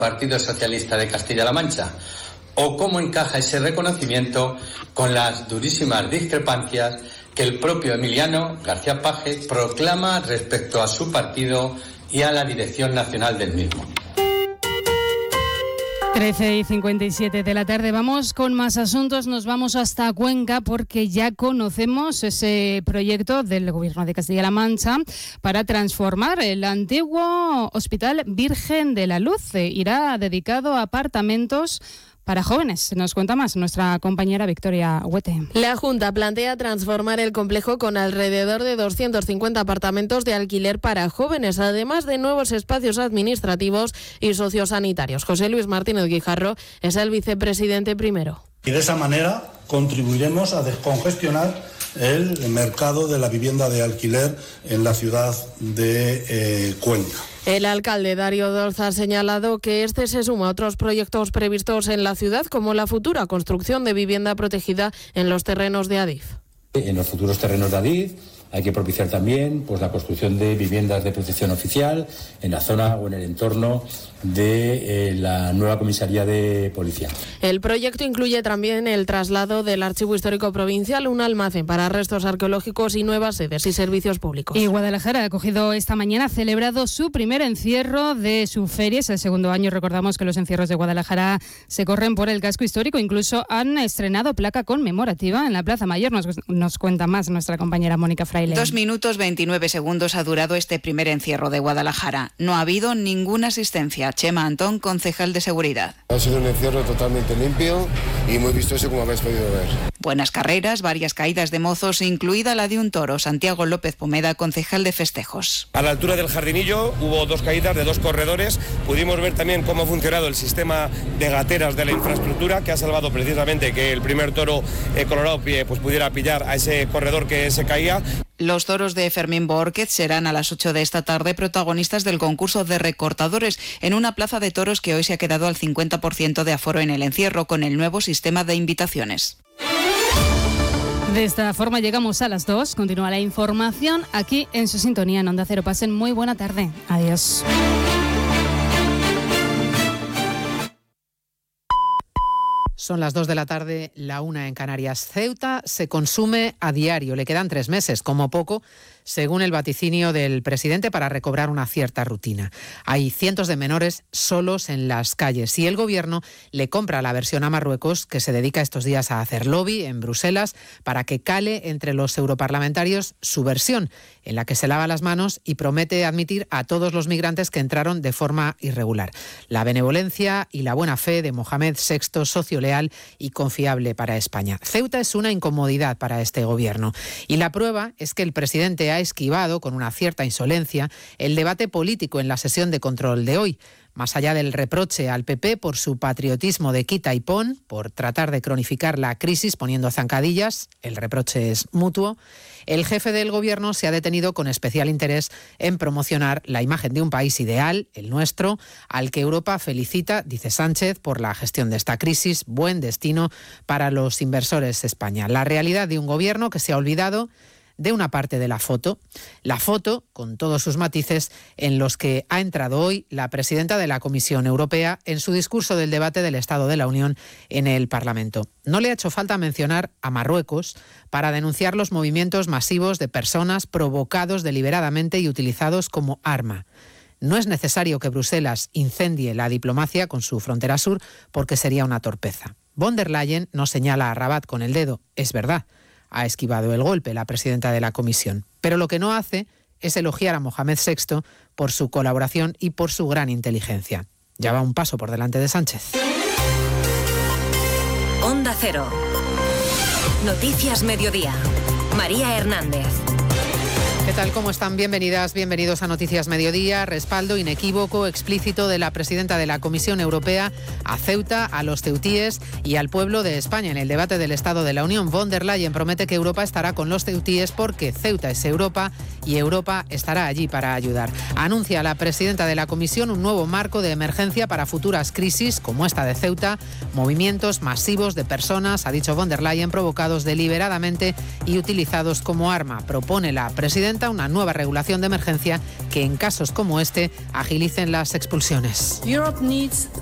Partido Socialista de Castilla-La Mancha, o cómo encaja ese reconocimiento con las durísimas discrepancias que el propio Emiliano García Paje proclama respecto a su partido y a la dirección nacional del mismo. 13:57 de la tarde. Vamos con más asuntos. Nos vamos hasta Cuenca porque ya conocemos ese proyecto del Gobierno de Castilla-La Mancha para transformar el antiguo Hospital Virgen de la Luz. Irá dedicado a apartamentos para jóvenes. Nos cuenta más nuestra compañera Victoria Huete. La Junta plantea transformar el complejo con alrededor de 250 apartamentos de alquiler para jóvenes, además de nuevos espacios administrativos y sociosanitarios. José Luis Martínez Guijarro es el vicepresidente primero. Y de esa manera contribuiremos a descongestionar el mercado de la vivienda de alquiler en la ciudad de Cuenca. El alcalde Darío Dolza ha señalado que este se suma a otros proyectos previstos en la ciudad, como la futura construcción de vivienda protegida en los terrenos de Adif. En los futuros terrenos de Adif hay que propiciar también la construcción de viviendas de protección oficial en la zona o en el entorno de la nueva comisaría de policía. El proyecto incluye también el traslado del Archivo Histórico Provincial, un almacén para restos arqueológicos y nuevas sedes y servicios públicos. Y Guadalajara ha acogido esta mañana, ha celebrado su primer encierro de su feria. Es el segundo año. Recordamos que los encierros de Guadalajara se corren por el casco histórico. Incluso han estrenado placa conmemorativa en la Plaza Mayor. Nos cuenta más nuestra compañera Mónica Fraile. 2 minutos 29 segundos ha durado este primer encierro de Guadalajara. No ha habido ninguna asistencia. Chema Antón, concejal de Seguridad. Ha sido un encierro totalmente limpio y muy vistoso, como habéis podido ver. Buenas carreras, varias caídas de mozos, incluida la de un toro. Santiago López Pomeda, concejal de festejos. A la altura del Jardinillo hubo 2 caídas de 2 corredores. Pudimos ver también cómo ha funcionado el sistema de gateras de la infraestructura, que ha salvado precisamente que el primer toro colorado pudiera pillar a ese corredor que se caía. Los toros de Fermín Borquez serán a las 8 de esta tarde protagonistas del concurso de recortadores en una plaza de toros que hoy se ha quedado al 50% de aforo en el encierro con el nuevo sistema de invitaciones. De esta forma llegamos a las 2. Continúa la información aquí en su sintonía en Onda Cero. Pasen muy buena tarde. Adiós. Son las 2 de la tarde, la 1 en Canarias. Ceuta se consume a diario. Le quedan 3 meses, como poco, según el vaticinio del presidente, para recobrar una cierta rutina. Hay cientos de menores solos en las calles y el gobierno le compra la versión a Marruecos, que se dedica estos días a hacer lobby en Bruselas para que cale entre los europarlamentarios su versión, en la que se lava las manos y promete admitir a todos los migrantes que entraron de forma irregular. La benevolencia y la buena fe de Mohamed VI, socio leal y confiable para España. Ceuta es una incomodidad para este gobierno y la prueba es que el presidente ha esquivado con una cierta insolencia el debate político en la sesión de control de hoy. Más allá del reproche al PP por su patriotismo de quita y pon, por tratar de cronificar la crisis poniendo zancadillas, el reproche es mutuo, el jefe del gobierno se ha detenido con especial interés en promocionar la imagen de un país ideal, el nuestro, al que Europa felicita, dice Sánchez, por la gestión de esta crisis, buen destino para los inversores España. La realidad de un gobierno que se ha olvidado de una parte de la foto con todos sus matices en los que ha entrado hoy la presidenta de la Comisión Europea en su discurso del debate del Estado de la Unión en el Parlamento. No le ha hecho falta mencionar a Marruecos para denunciar los movimientos masivos de personas provocados deliberadamente y utilizados como arma. No es necesario que Bruselas incendie la diplomacia con su frontera sur porque sería una torpeza. Von der Leyen no señala a Rabat con el dedo, es verdad. Ha esquivado el golpe la presidenta de la Comisión. Pero lo que no hace es elogiar a Mohamed VI por su colaboración y por su gran inteligencia. Ya va un paso por delante de Sánchez. Onda Cero. Noticias Mediodía. María Hernández. ¿Qué tal? ¿Cómo están? Bienvenidas, bienvenidos a Noticias Mediodía. Respaldo inequívoco, explícito de la presidenta de la Comisión Europea a Ceuta, a los ceutíes y al pueblo de España. En el debate del Estado de la Unión, Von der Leyen promete que Europa estará con los ceutíes porque Ceuta es Europa y Europa estará allí para ayudar. Anuncia la presidenta de la Comisión un nuevo marco de emergencia para futuras crisis como esta de Ceuta, movimientos masivos de personas, ha dicho Von der Leyen, provocados deliberadamente y utilizados como arma. Propone la presidenta presenta una nueva regulación de emergencia que en casos como este agilicen las expulsiones.